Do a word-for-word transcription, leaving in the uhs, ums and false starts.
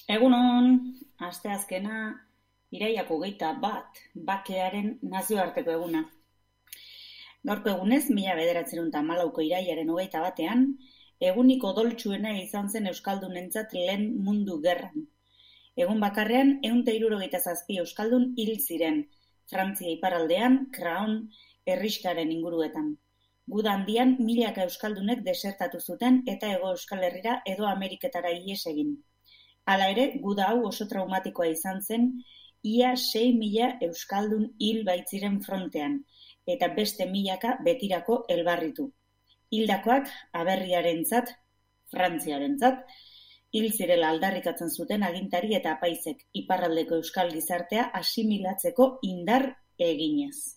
Egunon, asteazkena, irailak hogeita bat, bakearen nazioarteko eguna. Gaurko egunez, mila bederatziehun eta hamalauko irailaren hogeita batean, egunik odoltsuena izan zen euskaldunentzat lehen mundu gerran. Egun bakarrean, ehun eta hirurogeita zazpi euskaldun hil ziren, Frantzia iparraldean, Craon herrixkaren inguruetan. Guda handian, milaka euskaldunek desertatu zuten eta Hego Euskal Herrira edo Ameriketara ihes egin. Hala ere, guda hau oso traumatikoa izan zen, ia sei mila euskaldun hil baitziren frontean, eta beste milaka betirako elbarritu. Hildakoak aberriarentzat, Frantziarentzat, hil zirela aldarrikatzen zuten agintari eta apaizek, iparraldeko euskal gizartea asimilatzeko indar eginez.